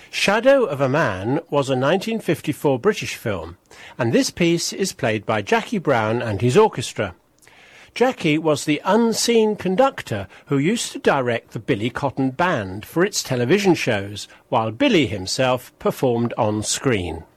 Shadow of a Man was a 1954 British film, and this piece is played by Jackie Brown and his orchestra. Jackie was the unseen conductor who used to direct the Billy Cotton Band for its television shows, while Billy himself performed on screen.